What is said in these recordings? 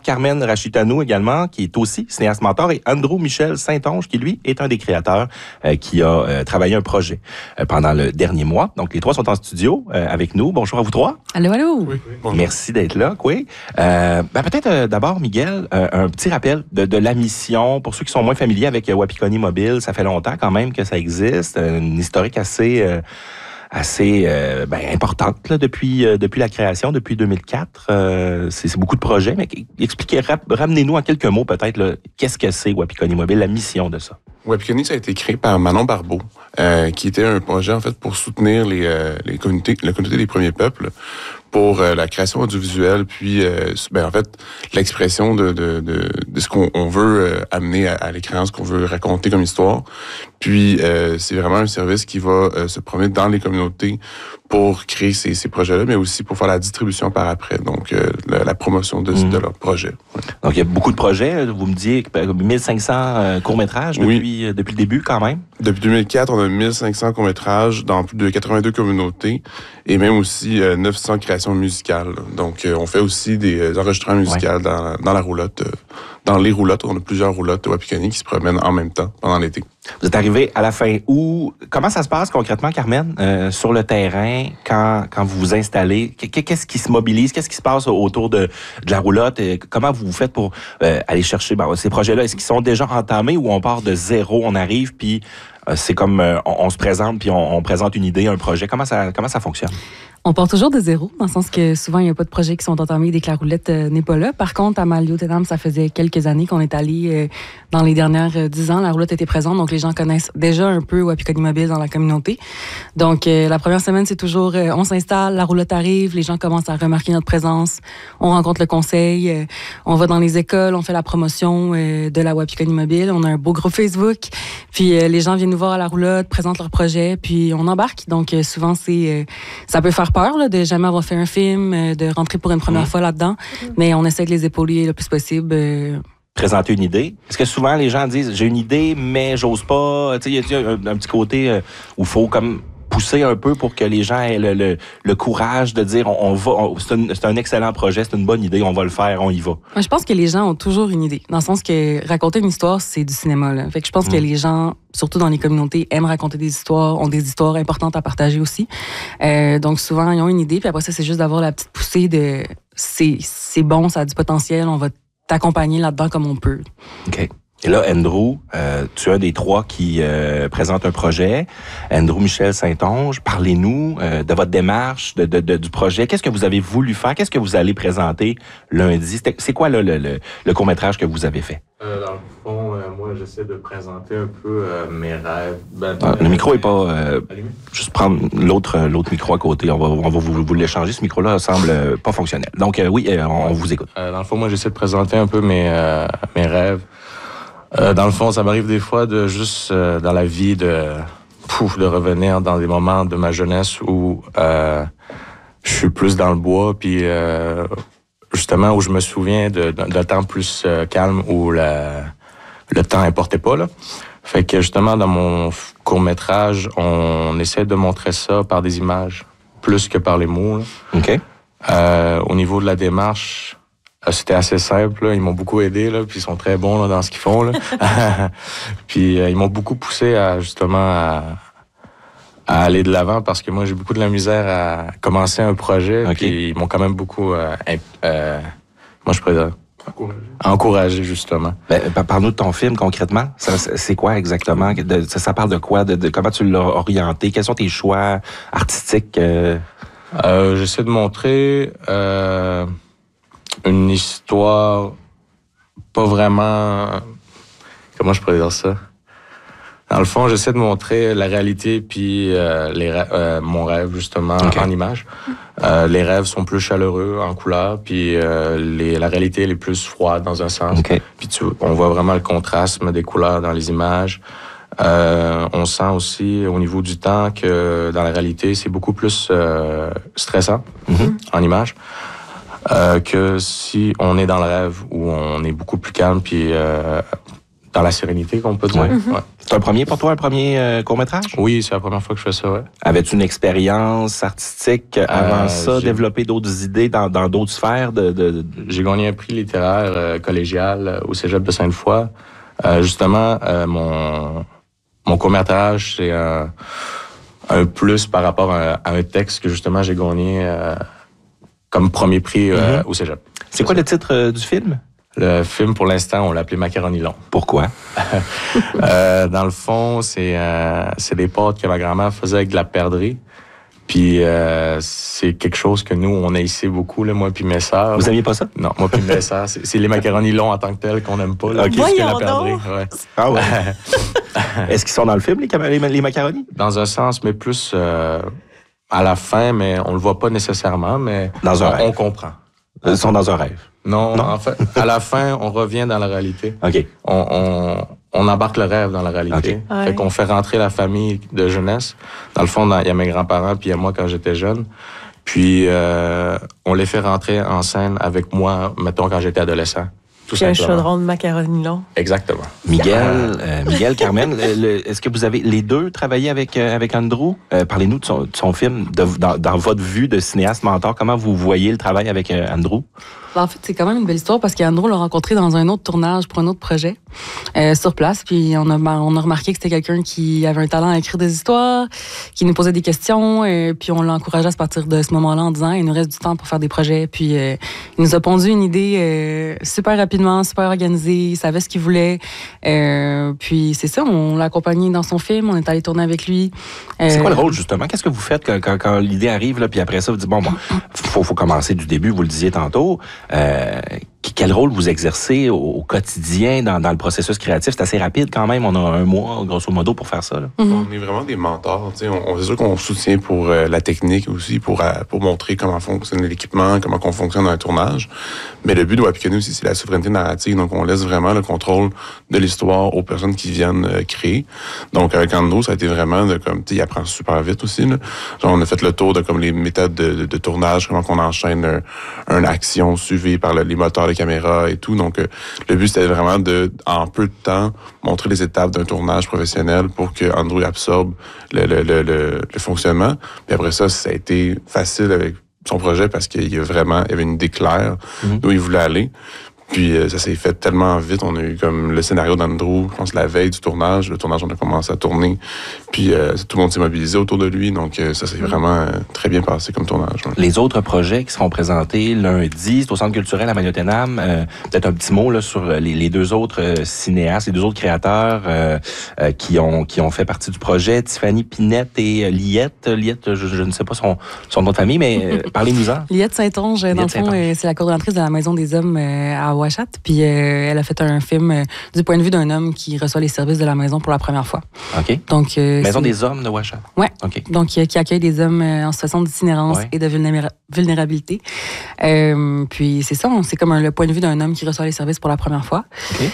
Carmen Rachitanou également, qui est aussi cinéaste mentor, et Andrew Michel Saint-Onge, qui lui est un des créateurs qui a travaillé un projet pendant le dernier mois. Donc, les trois sont en studio avec nous. Bonjour à vous trois. Allô, allô. Oui. Merci d'être là. Oui. Peut-être d'abord, Miguel, un petit rappel de la mission. Pour ceux qui sont moins familiers avec Wapikoni Mobile, ça fait longtemps quand même que ça existe. Une historique assez importante là, depuis la création, depuis 2004. C'est beaucoup de projets, mais expliquez, ramenez-nous en quelques mots peut-être là, qu'est-ce que c'est Wapikoni Mobile, la mission de ça. Wapikoni, ça a été créé par Manon Barbeau, qui était un projet en fait pour soutenir la communauté des premiers peuples pour la création audiovisuelle, puis en fait l'expression de ce qu'on veut amener à l'écran, ce qu'on veut raconter comme histoire. Puis c'est vraiment un service qui va se promener dans les communautés pour créer ces projets-là, mais aussi pour faire la distribution par après, donc la promotion de leur projet. Ouais. Donc il y a beaucoup de projets, vous me dites 1500 courts-métrages depuis le début quand même? Depuis 2004, on a 1500 courts-métrages dans plus de 82 communautés et même aussi 900 créations musicales. Donc on fait aussi des enregistrements musicaux dans la roulotte. Dans les roulottes, on a plusieurs roulottes de Wapikoni qui se promènent en même temps pendant l'été. Vous êtes arrivé à la fin août. Comment ça se passe concrètement, Carmen, sur le terrain, quand vous vous installez? Qu'est-ce qui se mobilise? Qu'est-ce qui se passe autour de la roulotte? Comment vous faites pour aller chercher ces projets-là? Est-ce qu'ils sont déjà entamés ou on part de zéro, on arrive, puis c'est comme on se présente, puis on présente une idée, un projet? Comment ça fonctionne? On part toujours de zéro, dans le sens que souvent, il n'y a pas de projets qui sont entamés dès que la roulette n'est pas là. Par contre, à Malio-Tenam, ça faisait quelques années qu'on est allé dans les dernières 10 ans. La roulette était présente, donc les gens connaissent déjà un peu Wapikoni Mobile dans la communauté. Donc, la première semaine, c'est toujours, on s'installe, la roulette arrive, les gens commencent à remarquer notre présence, on rencontre le conseil, on va dans les écoles, on fait la promotion de la Wapikoni Mobile, on a un beau groupe Facebook, puis les gens viennent nous voir à la roulotte, présentent leurs projets, puis on embarque. Donc, souvent, ça peut faire peur là, de jamais avoir fait un film, de rentrer pour une première fois là-dedans, mais on essaie de les épauler le plus possible. Présenter une idée. Est-ce que souvent les gens disent j'ai une idée mais j'ose pas, tu sais, il y a un petit côté où il faut comme pousser un peu pour que les gens aient le courage de dire c'est un excellent projet, c'est une bonne idée, on va le faire, on y va. Moi, je pense que les gens ont toujours une idée, dans le sens que raconter une histoire, c'est du cinéma. Là. Fait que je pense que les gens, surtout dans les communautés, aiment raconter des histoires, ont des histoires importantes à partager aussi. Donc souvent, ils ont une idée, puis après ça, c'est juste d'avoir la petite poussée de c'est bon, ça a du potentiel, on va t'accompagner là-dedans comme on peut. OK. Et là, Andrew, tu es un des trois qui présente un projet. Andrew Michel Saint-Onge, parlez-nous de votre démarche, du projet. Qu'est-ce que vous avez voulu faire? Qu'est-ce que vous allez présenter lundi? C'est quoi là, le court-métrage que vous avez fait? Dans le fond, moi, j'essaie de présenter un peu mes rêves. Le micro est pas... juste prendre l'autre micro à côté. On va vous l'échanger. Ce micro-là semble pas fonctionnel. Donc on vous écoute. Dans le fond, moi, j'essaie de présenter un peu mes rêves. Dans le fond, ça m'arrive des fois de juste dans la vie de revenir dans des moments de ma jeunesse où je suis plus dans le bois, puis justement où je me souviens d'un temps plus calme où le temps importait pas là. Fait que justement dans mon court-métrage, on essaie de montrer ça par des images plus que par les mots. Là. OK. Au niveau de la démarche, c'était assez simple, là. Ils m'ont beaucoup aidé, là, puis ils sont très bons là, dans ce qu'ils font. Là. Puis ils m'ont beaucoup poussé à aller de l'avant parce que moi, j'ai beaucoup de la misère à commencer un projet. Okay. Puis ils m'ont quand même beaucoup, encouragé, justement. Parle-nous de ton film, concrètement. C'est quoi exactement? Ça parle de quoi? De comment tu l'as orienté? Quels sont tes choix artistiques? J'essaie de montrer... une histoire pas vraiment... Comment je pourrais dire ça? Dans le fond, j'essaie de montrer la réalité puis mon rêve, justement, en images. Les rêves sont plus chaleureux en couleur, puis la réalité elle est plus froide dans un sens. Okay. Puis on voit vraiment le contraste des couleurs dans les images. On sent aussi, au niveau du temps, que dans la réalité, c'est beaucoup plus stressant en images. Que si on est dans le rêve où on est beaucoup plus calme puis dans la sérénité, qu'on peut dire. Ouais. Ouais. C'est un premier pour toi, un premier court-métrage? Oui, c'est la première fois que je fais ça, ouais. Avais-tu une expérience artistique avant ça, développer d'autres idées dans d'autres sphères J'ai gagné un prix littéraire collégial au Cégep de Sainte-Foy. Justement, mon court-métrage, c'est un plus par rapport à un texte que justement j'ai gagné comme premier prix au Cégep. C'est quoi le titre du film? Le film, pour l'instant, on l'appelait Macaroni long. Pourquoi? Dans le fond, c'est des pâtes que ma grand-mère faisait avec de la perdrix. Puis c'est quelque chose que nous, on a essayé beaucoup, là, moi puis mes sœurs. Vous aimiez pas ça? Non, moi puis mes sœurs. C'est les macaronis longs en tant que tels qu'on n'aime pas. Là, Okay. plus que la perdrix. Ouais. Ah ouais? Est-ce qu'ils sont dans le film, les macaronis? Dans un sens, mais plus à la fin, mais on le voit pas nécessairement, mais dans un rêve. On comprend. Ils sont dans un rêve. Non, en fait, à la fin, on revient dans la réalité. OK. On embarque le rêve dans la réalité. Okay. Fait qu'on fait rentrer la famille de jeunesse. Dans le fond, il y a mes grands-parents, puis il y a moi quand j'étais jeune. Puis on les fait rentrer en scène avec moi, mettons, quand j'étais adolescent. Tout Puis un simplement. chaudron de macaroni long. Exactement. Miguel, Carmen, est-ce que vous avez les deux travaillé avec Andrew? Parlez-nous de son film, dans votre vue de cinéaste mentor. Comment vous voyez le travail avec Andrew? En fait, c'est quand même une belle histoire parce qu'Andrew l'a rencontré dans un autre tournage pour un autre projet sur place. Puis on a remarqué que c'était quelqu'un qui avait un talent à écrire des histoires, qui nous posait des questions. Puis on l'a encouragé à se partir de ce moment-là en disant il nous reste du temps pour faire des projets. Puis il nous a pondu une idée super rapidement, super organisée. Il savait ce qu'il voulait. Puis c'est ça, on l'a accompagné dans son film. On est allé tourner avec lui. C'est quoi le rôle, justement? Qu'est-ce que vous faites quand l'idée arrive, là, puis après ça, vous dites, bon, faut commencer du début, vous le disiez tantôt. Quel rôle vous exercez au quotidien dans le processus créatif? C'est assez rapide quand même. On a un mois, grosso modo, pour faire ça. Là. On est vraiment des mentors. C'est sûr qu'on soutient pour la technique aussi, pour montrer comment fonctionne l'équipement, comment on fonctionne dans un tournage. Mais le but de Wapikanu aussi, c'est la souveraineté narrative. Donc, on laisse vraiment le contrôle de l'histoire aux personnes qui viennent créer. Donc, avec Andrew, ça a été vraiment il apprend super vite aussi. Là. Genre, on a fait le tour de comme les méthodes de tournage, comment on enchaîne une action suivie par les moteurs de caméra et tout. Donc, le but, c'était vraiment en peu de temps, montrer les étapes d'un tournage professionnel pour que Andrew absorbe le fonctionnement. Puis après ça a été facile avec son projet parce qu'il y avait une idée claire d'où il voulait aller. Puis ça s'est fait tellement vite. On a eu comme le scénario d'Andrew, je pense, la veille du tournage. Le tournage, on a commencé à tourner. Puis tout le monde s'est mobilisé autour de lui. Donc ça s'est vraiment très bien passé comme tournage. Ouais. Les autres projets qui seront présentés lundi, c'est au Centre culturel à Magnotenam. Peut-être un petit mot là, sur les deux autres cinéastes, les deux autres créateurs qui ont fait partie du projet. Tiffany Pinette et Liette. Liette, je ne sais pas son nom de famille, mais parlez-nous-en. Liette Saint-Onge, dans le fond, c'est la coordonnatrice de la Maison des Hommes à Ouachat. Puis elle a fait un film du point de vue d'un homme qui reçoit les services de la maison pour la première fois. OK. Donc, Maison des Hommes de Ouachat. Oui. OK. Donc, qui accueille des hommes en situation d'itinérance et de vulnérabilité. Puis c'est ça, c'est comme le point de vue d'un homme qui reçoit les services pour la première fois. OK.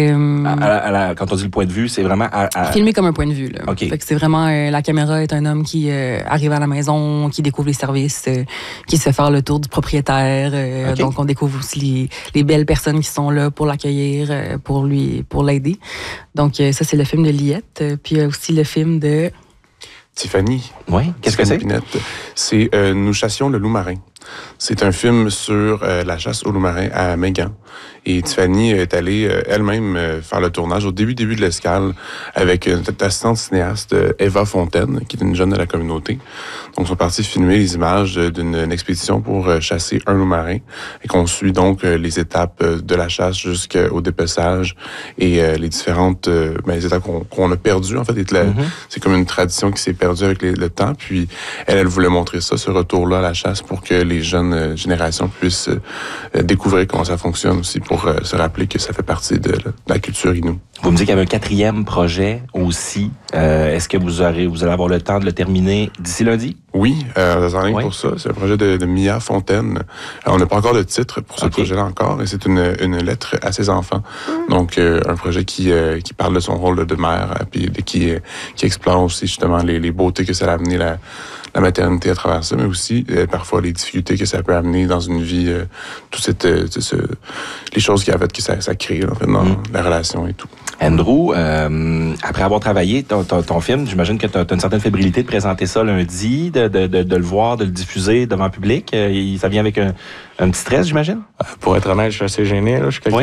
Quand on dit le point de vue, c'est vraiment... Filmé comme un point de vue. Là. OK. Fait que c'est vraiment... la caméra est un homme qui arrive à la maison, qui découvre les services, qui se fait faire le tour du propriétaire. OK. Donc, on découvre aussi les belles personnes qui sont là pour l'accueillir, pour l'aider. Donc, ça, c'est le film de Liette. Puis, il y a aussi le film de... Tiffany. Oui, qu'est-ce que c'est? Pinette. C'est Nous chassions le loup marin. C'est un film sur la chasse au loup marin à Mégan. Et Tiffany est allée elle-même faire le tournage au début de l'escale avec notre assistante cinéaste Eva Fontaine, qui est une jeune de la communauté. Donc, ils sont partis filmer les images d'une expédition pour chasser un loup marin. Et qu'on suit donc les étapes de la chasse jusqu'au dépeçage et les différentes les étapes qu'on a perdues. En fait, c'est comme une tradition qui s'est perdue avec le temps. Puis, elle voulait montrer ça, ce retour-là à la chasse, pour que les jeunes générations puissent découvrir comment ça fonctionne aussi, pour se rappeler que ça fait partie de la culture Innu. Vous me dites qu'il y avait un 4e projet aussi. Est-ce que vous allez avoir le temps de le terminer d'ici lundi? Oui, ça s'enligne pour ça. C'est un projet de Mia Fontaine. On n'a pas encore de titre pour ce projet-là encore, et c'est une lettre à ses enfants. Donc, un projet qui parle de son rôle de mère, puis qui explore aussi justement les beautés que ça a amené la maternité à travers ça, mais aussi parfois les difficultés que ça peut amener dans une vie, les choses qui a fait que ça crée en fait, dans la relation et tout. Andrew, après avoir travaillé ton film, j'imagine que tu as une certaine fébrilité de présenter ça lundi, de le voir, de le diffuser devant le public. Ça vient avec un petit stress, j'imagine? Pour être honnête, je suis assez gêné. Là. Je suis quelqu'un